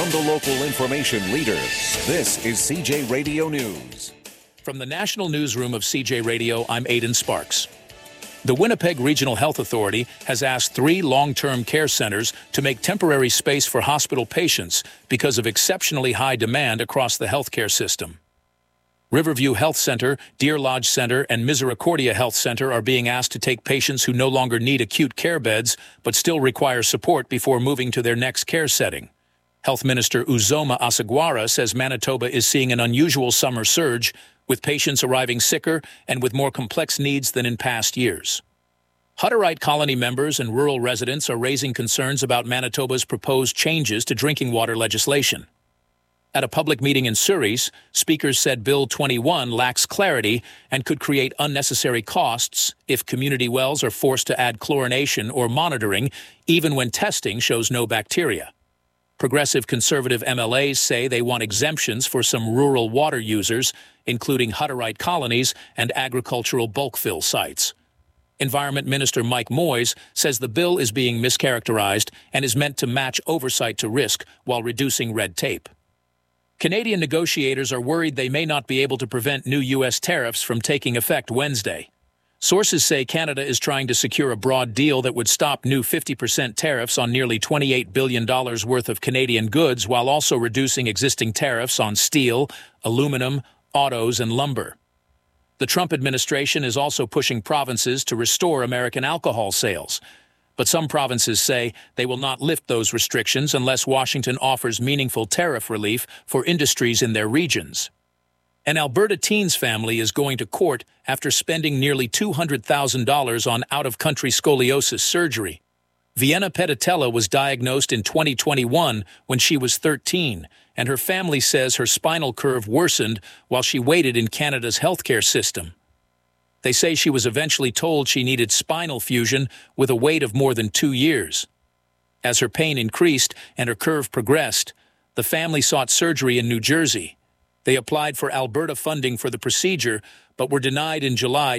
From the local information leader, this is CJ Radio News. From the National Newsroom of CJ Radio, I'm Aidan Sparks. The Winnipeg Regional Health Authority has asked 3 long-term care centers to make temporary space for hospital patients because of exceptionally high demand across the healthcare system. Riverview Health Center, Deer Lodge Center, and Misericordia Health Center are being asked to take patients who no longer need acute care beds but still require support before moving to their next care setting. Health Minister Uzoma Asagwara says Manitoba is seeing an unusual summer surge, with patients arriving sicker and with more complex needs than in past years. Hutterite colony members and rural residents are raising concerns about Manitoba's proposed changes to drinking water legislation. At a public meeting in Souris, speakers said Bill 21 lacks clarity and could create unnecessary costs if community wells are forced to add chlorination or monitoring, even when testing shows no bacteria. Progressive conservative MLAs say they want exemptions for some rural water users, including Hutterite colonies and agricultural bulk fill sites. Environment Minister Mike Moyes says the bill is being mischaracterized and is meant to match oversight to risk while reducing red tape. Canadian negotiators are worried they may not be able to prevent new U.S. tariffs from taking effect Wednesday. Sources say Canada is trying to secure a broad deal that would stop new 50% tariffs on nearly $28 billion worth of Canadian goods while also reducing existing tariffs on steel, aluminum, autos, and lumber. The Trump administration is also pushing provinces to restore American alcohol sales. But some provinces say they will not lift those restrictions unless Washington offers meaningful tariff relief for industries in their regions. An Alberta teens family is going to court after spending nearly $200,000 on out-of-country scoliosis surgery. Vienna Petitella was diagnosed in 2021 when she was 13, and her family says her spinal curve worsened while she waited in Canada's healthcare system. They say she was eventually told she needed spinal fusion with a wait of more than 2 years. As her pain increased and her curve progressed, the family sought surgery in New Jersey. They applied for Alberta funding for the procedure, but were denied in July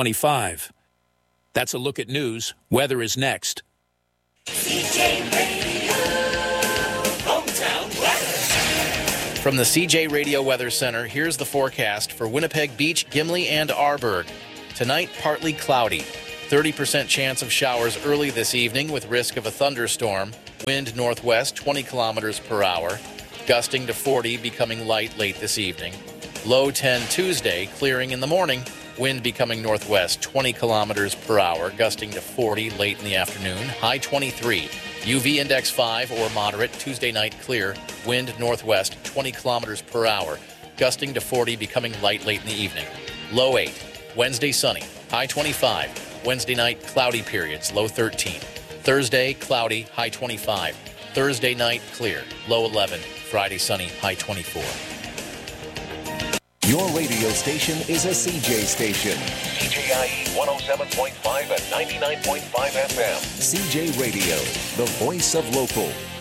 2025. That's a look at news. Weather is next. CJ Radio, hometown weather. From the CJ Radio Weather Center, here's the forecast for Winnipeg Beach, Gimli, and Arborg. Tonight, partly cloudy. 30% chance of showers early this evening with risk of a thunderstorm. Wind northwest 20 kilometers per hour. Gusting to 40, becoming light late this evening. Low 10 Tuesday, clearing in the morning. Wind becoming northwest 20 kilometers per hour, gusting to 40 late in the afternoon. High 23. UV index 5 or moderate. Tuesday night clear. Wind northwest 20 kilometers per hour, gusting to 40, becoming light late in the evening. Low 8. Wednesday sunny. High 25. Wednesday night cloudy periods. Low 13. Thursday cloudy. High 25. Thursday night clear. Low 11. Friday sunny, high 24. Your radio station is a CJ station. CJIE 107.5 and 99.5 FM. CJ Radio, the voice of local.